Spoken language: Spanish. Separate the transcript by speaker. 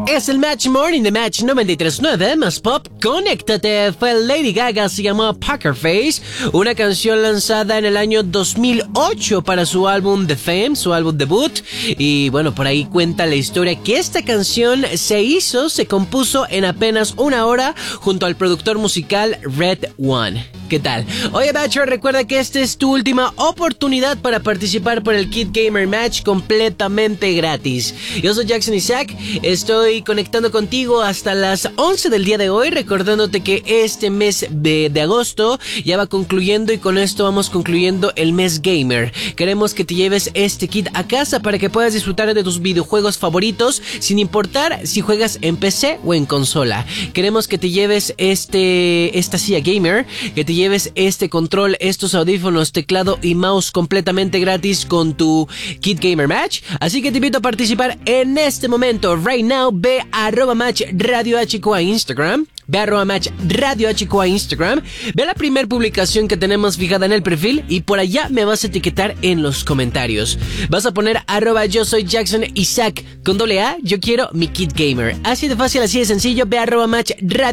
Speaker 1: Es el Match Morning de Match 93.9, más pop, conéctate. Fue Lady Gaga, se llamó Poker Face, una canción lanzada en el año 2008 para su álbum The Fame, su álbum debut. Y bueno, por ahí cuenta la historia que esta canción se compuso en apenas una hora junto al productor musical Red One. ¿Qué tal? Oye, Matcher, recuerda que esta es tu última oportunidad para participar por el Kid Gamer Match completamente gratis. Yo soy Jackson Isaac, estoy conectando contigo hasta las 11 del día de hoy, recordándote que este mes de agosto ya va concluyendo y con esto vamos concluyendo el mes gamer. Queremos que te lleves este kit a casa para que puedas disfrutar de tus videojuegos favoritos sin importar si juegas en PC o en consola. Queremos que te lleves esta silla gamer, que te lleves este control, estos audífonos, teclado y mouse completamente gratis con tu Kid Gamer Match. Así que te invito a participar en este momento. Right now, ve a @Match Radio HQ a Instagram. Ve a @Match Radio HQ a Instagram. Ve la primera publicación que tenemos fijada en el perfil y por allá me vas a etiquetar en los comentarios. Vas a poner @yo soy Jackson Isaac con doble A. Yo quiero mi Kid Gamer. Así de fácil, así de sencillo. Ve a @Match Radio